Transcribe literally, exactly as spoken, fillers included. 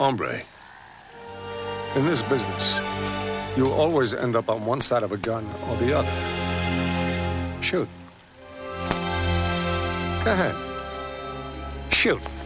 Hombre, in this business, you'll always end up on one side of a gun or the other. Shoot. Go ahead. Shoot.